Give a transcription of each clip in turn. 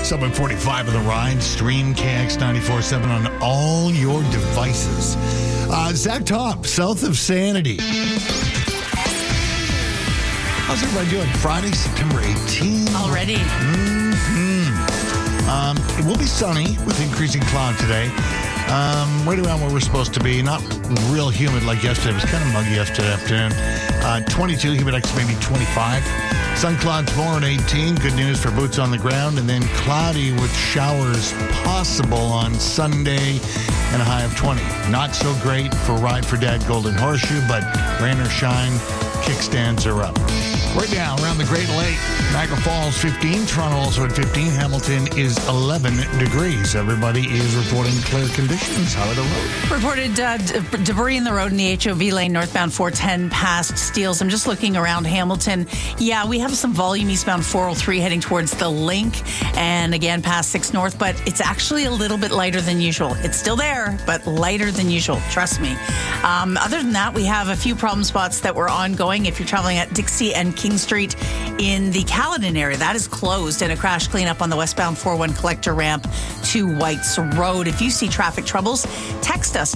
7:45 of the ride. Stream KX94.7 on all your devices. Zach Top, south of Sanity. How's everybody doing? Friday, September 18th. Already. It will be sunny with increasing cloud today. Right around where we're supposed to be. Not real humid like yesterday. It was kind of muggy yesterday afternoon. 22, humid X maybe 25. Sun cloud tomorrow at 18. Good news for boots on the ground. And then cloudy with showers possible on Sunday and a high of 20. Not so great for Ride for Dad Golden Horseshoe, but rain or shine, kickstands are up. Right now, around the Great Lake, Niagara Falls 15, Toronto also at 15, Hamilton is 11 degrees. Everybody is reporting clear conditions. How are the roads? Reported debris in the road in the HOV lane northbound 410 past Steeles. I'm just looking around Hamilton. Yeah, we have some volume eastbound 403 heading towards the Link and again past 6 North, but it's actually a little bit lighter than usual. It's still there, but lighter than usual. Trust me. Other than that, we have a few problem spots that were ongoing. If you're traveling at Dixie and King Street in the Caledon area, that is closed, and a crash cleanup on the westbound 41 collector ramp to Whites Road. If you see traffic troubles, text us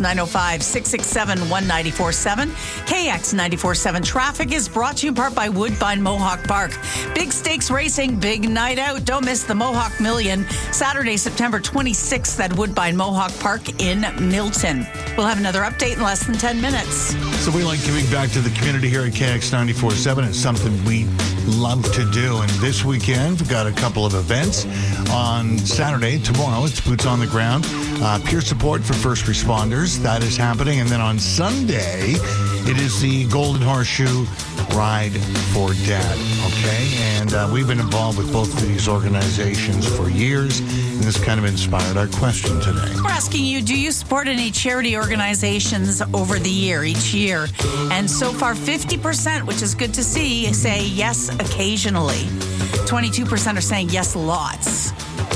905-667-1947. KX94.7 Traffic is brought to you in part by Woodbine Mohawk Park. Big stakes racing, big night out. Don't miss the Mohawk Million, Saturday, September 26th at Woodbine Mohawk Park in Milton. We'll have another update in less than 10 minutes. So we like giving back to the community here at KX94.7. It's something we love to do. And this weekend, we've got a couple of events. On Saturday, tomorrow, it's Boots on the Ground. Peer support for first responders. That is happening. And then on Sunday, it is the Golden Horseshoe Ride for Dad. Okay? And we've been involved with both of these organizations for years. And this kind of inspired our question today. We're asking you, do you support any charity organizations over the year, each year? And so far, 50%, which is good to see, say yes occasionally. 22% are saying yes lots.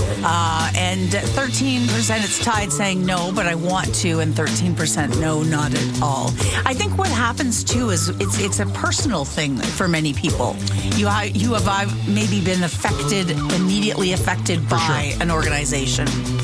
And 13% it's tied saying no, but I want to, and 13% no, not at all. I think what happens too is it's a personal thing for many people. You have maybe been immediately affected by an organization.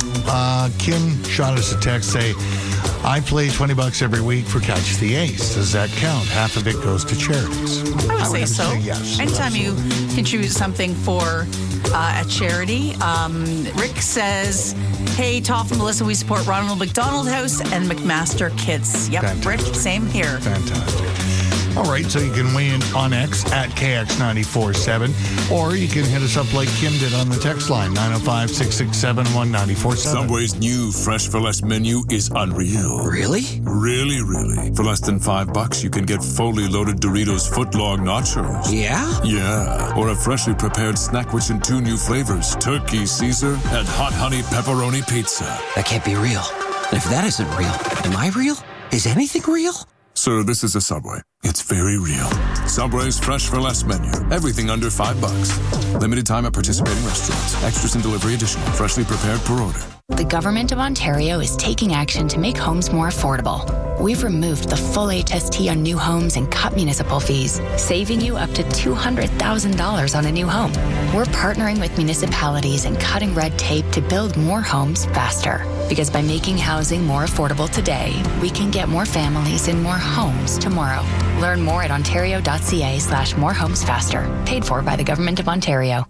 Kim shot us a text, say, I play $20 every week for Catch the Ace. Does that count? Half of it goes to charities. I would say so. Yes. Anytime you contribute something for a charity. Rick says, hey, Toff and Melissa, we support Ronald McDonald House and McMaster Kids. Yep, fantastic. Rick, same here. Fantastic. All right, so you can weigh in on X at KX94.7, or you can hit us up like Kim did on the text line, 905-667-1947. Subway's new Fresh for Less menu is unreal. Really? Really, really. For less than $5, you can get fully loaded Doritos footlong nachos. Yeah? Yeah. Or a freshly prepared snack rich in 2 new flavors, Turkey Caesar and Hot Honey Pepperoni Pizza. That can't be real. And if that isn't real, am I real? Is anything real? Sir, this is a Subway. It's very real. Subway's Fresh for Less menu. Everything under $5. Limited time at participating restaurants. Extras and delivery additional. Freshly prepared per order. The Government of Ontario is taking action to make homes more affordable. We've removed the full HST on new homes and cut municipal fees, saving you up to $200,000 on a new home. We're partnering with municipalities and cutting red tape to build more homes faster. Because by making housing more affordable today, we can get more families in more homes tomorrow. Learn more at ontario.ca/morehomesfaster. Paid for by the Government of Ontario.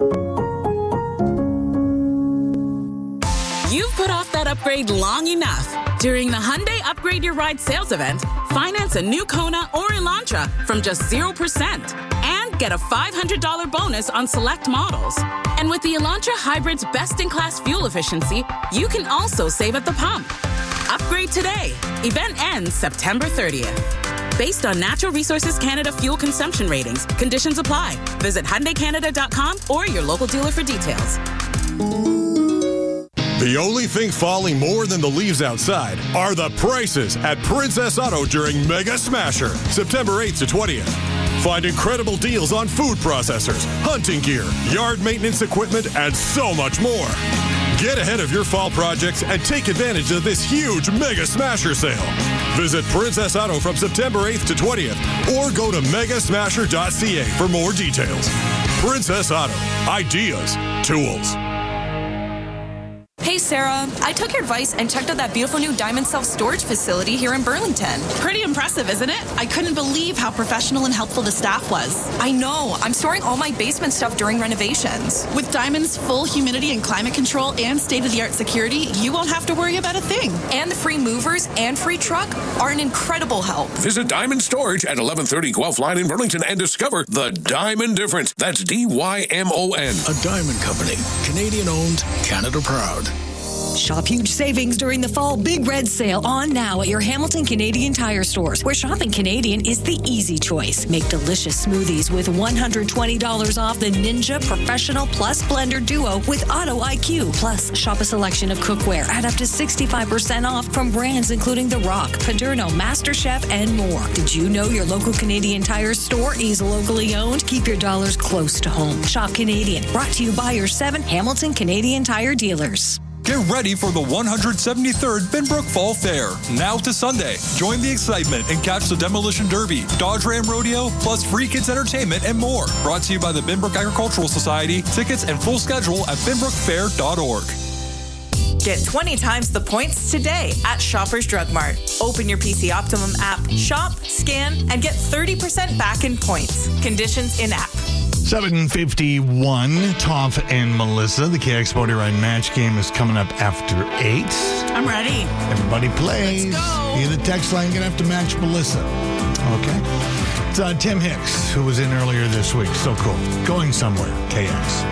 You've put off that upgrade long enough. During the Hyundai Upgrade Your Ride sales event, finance a new Kona or Elantra from just 0% and get a $500 bonus on select models. And with the Elantra Hybrid's best-in-class fuel efficiency, you can also save at the pump. Upgrade today. Event ends September 30th. Based on Natural Resources Canada fuel consumption ratings, conditions apply. Visit HyundaiCanada.com or your local dealer for details. The only thing falling more than the leaves outside are the prices at Princess Auto during Mega Smasher, September 8th to 20th. Find incredible deals on food processors, hunting gear, yard maintenance equipment, and so much more. Get ahead of your fall projects and take advantage of this huge Mega Smasher sale. Visit Princess Auto from September 8th to 20th or go to megasmasher.ca for more details. Princess Auto. Ideas. Tools. Hey, Sarah. I took your advice and checked out that beautiful new Diamond self-storage facility here in Burlington. Pretty impressive, isn't it? I couldn't believe how professional and helpful the staff was. I know. I'm storing all my basement stuff during renovations. With Diamond's full humidity and climate control and state-of-the-art security, you won't have to worry about a thing. And the free movers and free truck are an incredible help. Visit Diamond Storage at 1130 Guelph Line in Burlington and discover the Diamond difference. That's DYMON. A Diamond Company. Canadian owned, Canada proud. Shop huge savings during the fall Big Red Sale on now at your Hamilton Canadian Tire stores, where shopping Canadian is the easy choice. Make delicious smoothies with $120 off the Ninja Professional Plus Blender Duo with Auto IQ. Plus, shop a selection of cookware at up to 65% off from brands including The Rock, Paderno, MasterChef, and more. Did you know your local Canadian Tire store is locally owned? Keep your dollars close to home. Shop Canadian. Brought to you by your 7 Hamilton Canadian Tire dealers. Get ready for the 173rd Binbrook Fall Fair, now to Sunday. Join the excitement and catch the Demolition Derby, Dodge Ram Rodeo, plus free kids entertainment and more. Brought to you by the Binbrook Agricultural Society. Tickets and full schedule at binbrookfair.org. Get 20 times the points today at Shoppers Drug Mart. Open your PC Optimum app, shop, scan, and get 30% back in points. Conditions in app. 7:51, Toff and Melissa. The KX Motor Ride match game is coming up after 8. I'm ready. Everybody plays. Let's go. You in the text line, going to have to match Melissa. Okay. It's Tim Hicks, who was in earlier this week. So cool. Going somewhere, KX.